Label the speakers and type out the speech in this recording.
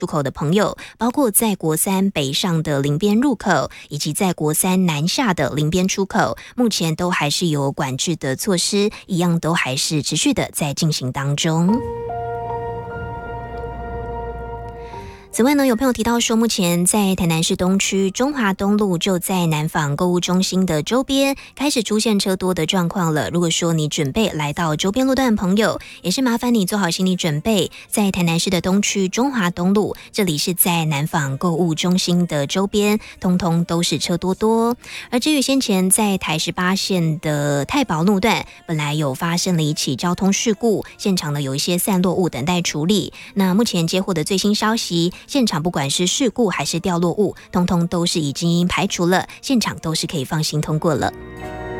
Speaker 1: 出口的朋友，包括在国三北上的林边入口，以及在国三南下的林边出口，目前都还是有管制的措施，一样都还是持续的在进行当中。此外呢，有朋友提到说，目前在台南市东区中华东路就在南纺购物中心的周边开始出现车多的状况了。如果说你准备来到周边路段的朋友，也是麻烦你做好心理准备，在台南市的东区中华东路，这里是在南纺购物中心的周边，通通都是车多。而至于先前在台18线的太保路段，本来有发生了一起交通事故，现场呢有一些散落物等待处理。那目前接获的最新消息，现场不管是事故还是掉落物，通通都是已经排除了，现场都是可以放心通过了。